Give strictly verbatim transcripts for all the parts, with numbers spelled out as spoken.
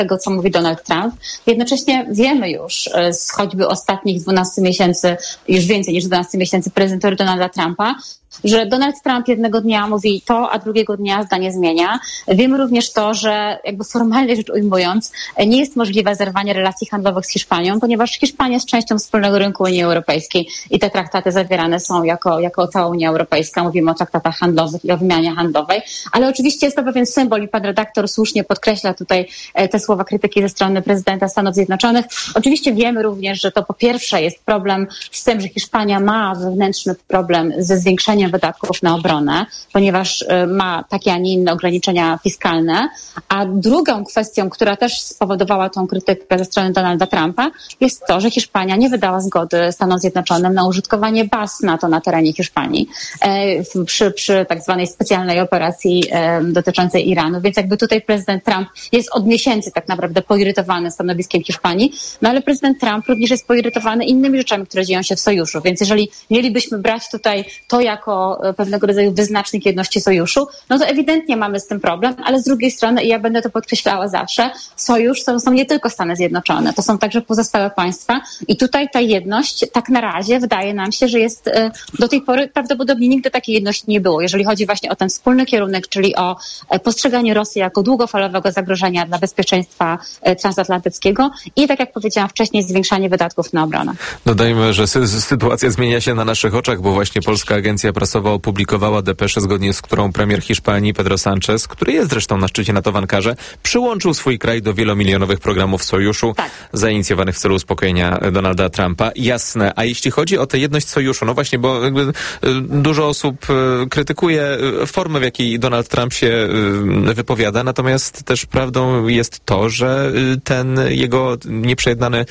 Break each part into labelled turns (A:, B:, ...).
A: tego, co mówi Donald Trump. Jednocześnie wiemy już z choćby ostatnich dwunastu miesięcy, już więcej niż dwunastu miesięcy prezydentury Donalda Trumpa, że Donald Trump jednego dnia mówi to, a drugiego dnia zdanie zmienia. Wiemy również to, że jakby formalnie rzecz ujmując, nie jest możliwe zerwanie relacji handlowych z Hiszpanią, ponieważ Hiszpania jest częścią wspólnego rynku Unii Europejskiej i te traktaty zawierane są jako, jako cała Unia Europejska. Mówimy o traktatach handlowych i o wymianie handlowej, ale oczywiście jest to pewien symbol i pan redaktor słusznie podkreśla tutaj te słowa krytyki ze strony prezydenta Stanów Zjednoczonych. Oczywiście wiemy również, że to po pierwsze jest problem z tym, że Hiszpania ma wewnętrzny problem ze zwiększeniem wydatków na obronę, ponieważ ma takie, a nie inne ograniczenia fiskalne. A drugą kwestią, która też spowodowała tą krytykę ze strony Donalda Trumpa, jest to, że Hiszpania nie wydała zgody Stanom Zjednoczonym na użytkowanie baz NATO na terenie Hiszpanii e, przy, przy tak zwanej specjalnej operacji e, dotyczącej Iranu. Więc jakby tutaj prezydent Trump jest od miesięcy tak naprawdę poirytowany stanowiskiem Hiszpanii, no ale prezydent Trump również jest poirytowany innymi rzeczami, które dzieją się w sojuszu. Więc jeżeli mielibyśmy brać tutaj to jako pewnego rodzaju wyznacznik jedności sojuszu, no to ewidentnie mamy z tym problem, ale z drugiej strony, i ja będę to podkreślała zawsze, sojusz to są nie tylko Stany Zjednoczone, to są także pozostałe państwa i tutaj ta jedność tak na razie wydaje nam się, że jest do tej pory prawdopodobnie nigdy takiej jedności nie było, jeżeli chodzi właśnie o ten wspólny kierunek, czyli o postrzeganie Rosji jako długofalowego zagrożenia dla bezpieczeństwa transatlantyckiego i tak jak powiedziałam wcześniej, zwiększanie wydatków na obronę.
B: Dodajmy, że sy- sytuacja zmienia się na naszych oczach, bo właśnie Polska Agencja Prasowa opublikowała depeszę, zgodnie z którą premier Hiszpanii Pedro Sánchez, który jest zresztą na szczycie NATO w Ankarze, przyłączył swój kraj do wielomilionowych programów sojuszu tak. zainicjowanych w celu uspokojenia Donalda Trumpa. Jasne. A jeśli chodzi o tę jedność sojuszu, no właśnie, bo jakby dużo osób krytykuje formę, w jakiej Donald Trump się wypowiada, natomiast też prawdą jest to, że ten jego nieprzejednany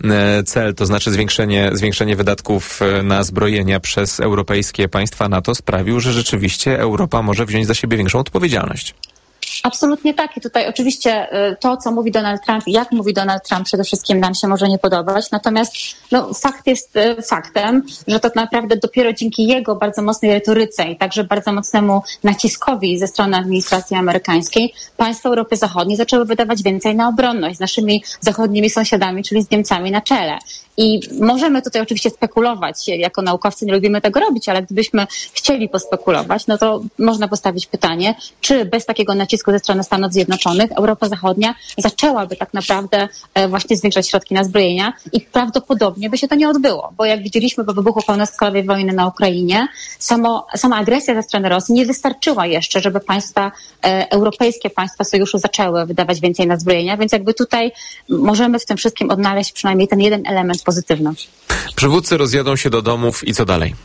B: cel, to znaczy zwiększenie, zwiększenie wydatków na zbrojenia przez europejskie państwa NATO sprawił, że rzeczywiście Europa może wziąć za siebie większą odpowiedzialność.
A: Absolutnie tak. I tutaj oczywiście to, co mówi Donald Trump i jak mówi Donald Trump, przede wszystkim nam się może nie podobać. Natomiast no, fakt jest faktem, że to naprawdę dopiero dzięki jego bardzo mocnej retoryce i także bardzo mocnemu naciskowi ze strony administracji amerykańskiej państwa Europy Zachodniej zaczęły wydawać więcej na obronność z naszymi zachodnimi sąsiadami, czyli z Niemcami na czele. I możemy tutaj oczywiście spekulować, jako naukowcy nie lubimy tego robić, ale gdybyśmy chcieli pospekulować, no to można postawić pytanie, czy bez takiego nacisku ze strony Stanów Zjednoczonych Europa Zachodnia zaczęłaby tak naprawdę właśnie zwiększać środki na zbrojenia i prawdopodobnie by się to nie odbyło, bo jak widzieliśmy po wybuchu pełnoskalowej wojny na Ukrainie, samo, sama agresja ze strony Rosji nie wystarczyła jeszcze, żeby państwa, e, europejskie państwa sojuszu zaczęły wydawać więcej na zbrojenia, więc jakby tutaj możemy w tym wszystkim odnaleźć przynajmniej ten jeden element pozytywny.
B: Przywódcy rozjadą się do domów i co dalej?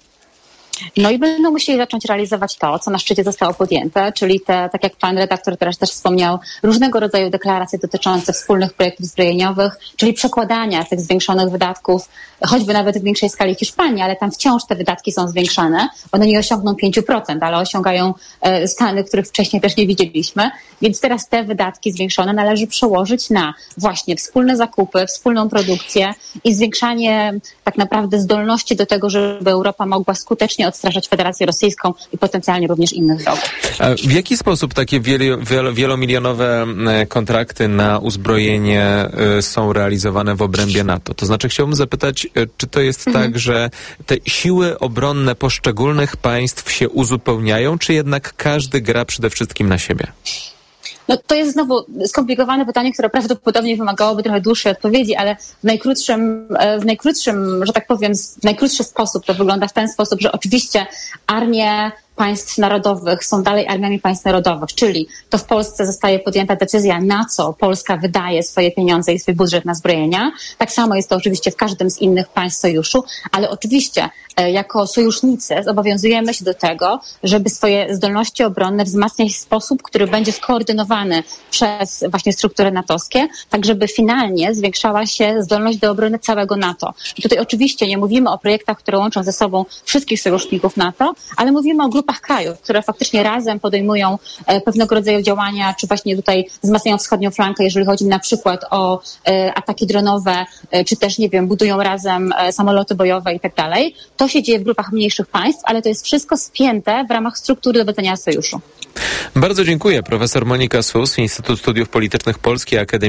A: No i będą musieli zacząć realizować to, co na szczycie zostało podjęte, czyli te, tak jak pan redaktor teraz też wspomniał, różnego rodzaju deklaracje dotyczące wspólnych projektów zbrojeniowych, czyli przekładania tych zwiększonych wydatków, choćby nawet w większej skali Hiszpanii, ale tam wciąż te wydatki są zwiększane. One nie osiągną pięć procent, ale osiągają e, stany, których wcześniej też nie widzieliśmy. Więc teraz te wydatki zwiększone należy przełożyć na właśnie wspólne zakupy, wspólną produkcję i zwiększanie tak naprawdę zdolności do tego, żeby Europa mogła skutecznie odstraszać Federację Rosyjską i potencjalnie również innych wrogów.
B: A w jaki sposób takie wielo, wielo, wielomilionowe kontrakty na uzbrojenie są realizowane w obrębie NATO? To znaczy chciałbym zapytać, czy to jest mhm. tak, że te siły obronne poszczególnych państw się uzupełniają, czy jednak każdy gra przede wszystkim na siebie?
A: No to jest znowu skomplikowane pytanie, które prawdopodobnie wymagałoby trochę dłuższej odpowiedzi, ale w najkrótszym, w najkrótszym, że tak powiem, w najkrótszy sposób to wygląda w ten sposób, że oczywiście armie państw narodowych są dalej armiami państw narodowych, czyli to w Polsce zostaje podjęta decyzja, na co Polska wydaje swoje pieniądze i swój budżet na zbrojenia. Tak samo jest to oczywiście w każdym z innych państw sojuszu, ale oczywiście e, jako sojusznicy zobowiązujemy się do tego, żeby swoje zdolności obronne wzmacniać w sposób, który będzie skoordynowany przez właśnie struktury natowskie, tak żeby finalnie zwiększała się zdolność do obrony całego NATO. I tutaj oczywiście nie mówimy o projektach, które łączą ze sobą wszystkich sojuszników NATO, ale mówimy o grupach grupach krajów, które faktycznie razem podejmują pewnego rodzaju działania, czy właśnie tutaj wzmacniają wschodnią flankę, jeżeli chodzi na przykład o ataki dronowe, czy też, nie wiem, budują razem samoloty bojowe i tak dalej. To się dzieje w grupach mniejszych państw, ale to jest wszystko spięte w ramach struktury dowodzenia sojuszu.
B: Bardzo dziękuję. Profesor Monika Sus, Instytut Studiów Politycznych Polskiej Akademii